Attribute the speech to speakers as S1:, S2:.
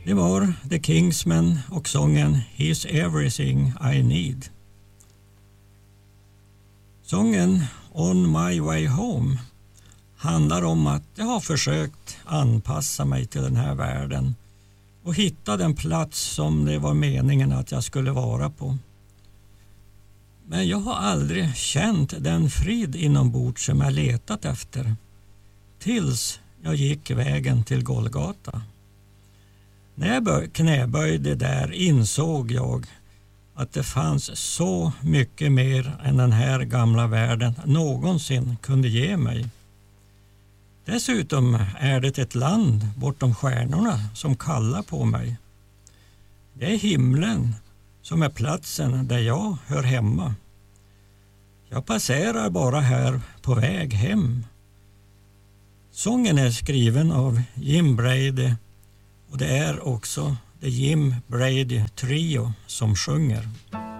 S1: Det var The Kingsmen och sången He's Everything I Need. Sången On My Way Home handlar om att jag har försökt anpassa mig till den här världen och hitta den plats som det var meningen att jag skulle vara på. Men jag har aldrig känt den frid inombords som jag letat efter tills jag gick vägen till Golgata. När jag knäböjde där insåg jag att det fanns så mycket mer än den här gamla världen någonsin kunde ge mig. Dessutom är det ett land bortom stjärnorna som kallar på mig. Det är himlen som är platsen där jag hör hemma. Jag passerar bara här på väg hem. Sången är skriven av Jim Brady och det är också The Jim Brady Trio som sjunger.